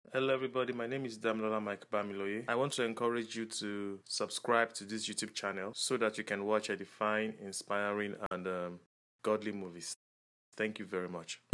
Hello, everybody. My name is Damilola Mike Bamiloye. I want to encourage you to subscribe to this YouTube channel so that you can watch edifying, inspiring, and godly movies. Thank you very much.